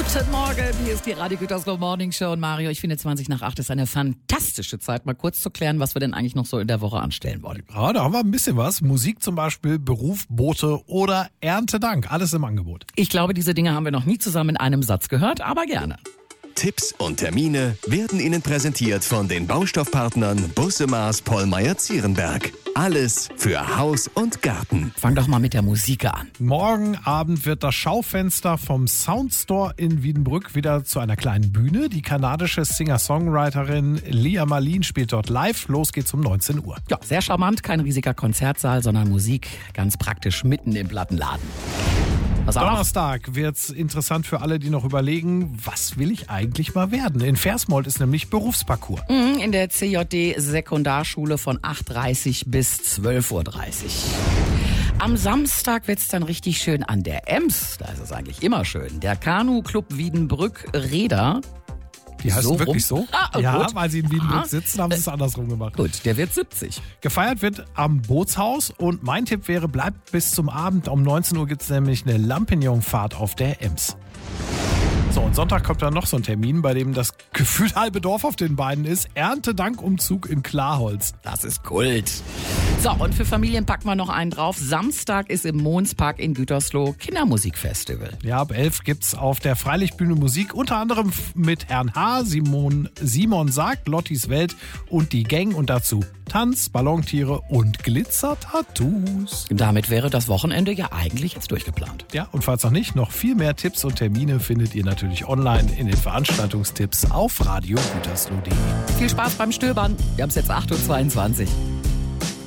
Guten Morgen, hier ist die Radio Gütersloh Morning Show. Und Mario, ich finde 20 nach 8 ist eine fantastische Zeit, mal kurz zu klären, was wir denn eigentlich noch so in der Woche anstellen wollen. Ja, da haben wir ein bisschen was. Musik zum Beispiel, Beruf, Boote oder Erntedank. Alles im Angebot. Ich glaube, diese Dinge haben wir noch nie zusammen in einem Satz gehört, aber gerne. Tipps und Termine werden Ihnen präsentiert von den Baustoffpartnern Busse-Maß Pollmeyer-Zierenberg. Alles für Haus und Garten. Fang doch mal mit der Musik an. Morgen Abend wird das Schaufenster vom Soundstore in Wiedenbrück wieder zu einer kleinen Bühne. Die kanadische Singer-Songwriterin Lia Marlin spielt dort live. Los geht's um 19 Uhr. Ja, sehr charmant, kein riesiger Konzertsaal, sondern Musik ganz praktisch mitten im Plattenladen. Was auch noch? Donnerstag wird's interessant für alle, die noch überlegen, was will ich eigentlich mal werden? In Versmold ist nämlich Berufsparcours. In der CJD Sekundarschule von 8:30 bis 12:30 Uhr. Am Samstag wird's dann richtig schön an der Ems. Da ist es eigentlich immer schön. Der Kanu-Club Wiedenbrück-Reda. Die heißen So wirklich rum? so? Ah, ja, gut. weil sie in Wiedenbrück sitzen, haben sie es andersrum gemacht. Gut, der wird 70. Gefeiert wird am Bootshaus und mein Tipp wäre, bleibt bis zum Abend. Um 19 Uhr gibt es nämlich eine Lampignonfahrt auf der Ems. So, und Sonntag kommt dann noch so ein Termin, bei dem das gefühlt halbe Dorf auf den Beinen ist. Erntedankumzug in Klarholz. Das ist Kult. So, und für Familien packen wir noch einen drauf. Samstag ist im Monspark in Gütersloh Kindermusikfestival. Ja, ab 11 gibt's auf der Freilichtbühne Musik, unter anderem mit Herrn H., Simon sagt, Lottis Welt und die Gang und dazu Tanz, Ballontiere und Glitzer-Tattoos. Damit wäre das Wochenende ja eigentlich jetzt durchgeplant. Ja, und falls noch viel mehr Tipps und Termine findet ihr natürlich online in den Veranstaltungstipps auf radiogütersloh.de. Viel Spaß beim Stöbern. Wir haben es jetzt 8:22 Uhr.